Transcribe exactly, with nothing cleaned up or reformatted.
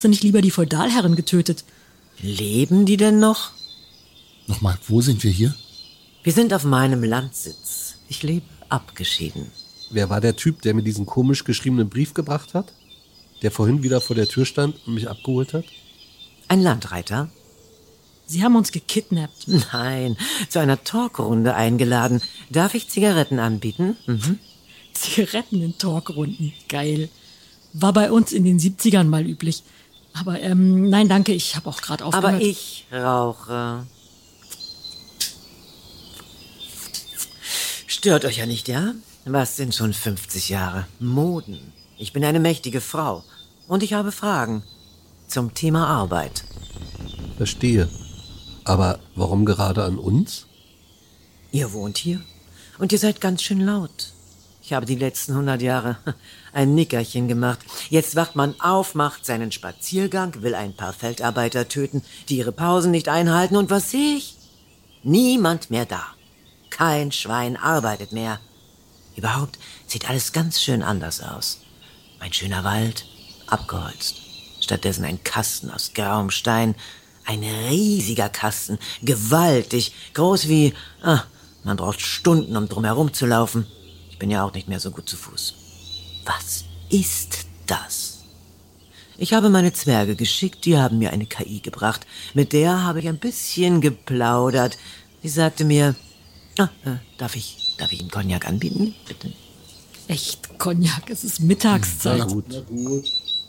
sie nicht lieber die Feudalherren getötet? Leben die denn noch? Nochmal, wo sind wir hier? Wir sind auf meinem Landsitz. Ich lebe abgeschieden. Wer war der Typ, der mir diesen komisch geschriebenen Brief gebracht hat? Der vorhin wieder vor der Tür stand und mich abgeholt hat? Ein Landreiter? Sie haben uns gekidnappt. Nein, zu einer Talkrunde eingeladen. Darf ich Zigaretten anbieten? Mhm. Zigaretten in Talkrunden. Geil. War bei uns in den siebzigern mal üblich. Aber ähm, nein, danke, ich habe auch gerade aufgehört. Aber ich rauche. Stört euch ja nicht, ja? Was sind schon fünfzig Jahre? Moden. Ich bin eine mächtige Frau. Und ich habe Fragen zum Thema Arbeit. Verstehe. Aber warum gerade an uns? Ihr wohnt hier und ihr seid ganz schön laut. Ich habe die letzten hundert Jahre ein Nickerchen gemacht. Jetzt wacht man auf, macht seinen Spaziergang, will ein paar Feldarbeiter töten, die ihre Pausen nicht einhalten. Und was sehe ich? Niemand mehr da. Kein Schwein arbeitet mehr. Überhaupt sieht alles ganz schön anders aus. Mein schöner Wald, abgeholzt. Stattdessen ein Kasten aus grauem Stein. Ein riesiger Kasten, gewaltig, groß wie... Ah, man braucht Stunden, um drum herum zu laufen. Ich bin ja auch nicht mehr so gut zu Fuß. Was ist das? Ich habe meine Zwerge geschickt, die haben mir eine K I gebracht. Mit der habe ich ein bisschen geplaudert. Sie sagte mir... Ah, äh, darf ich, darf ich Ihnen Cognac anbieten, bitte? Echt Cognac, es ist Mittagszeit. Na gut. Na gut.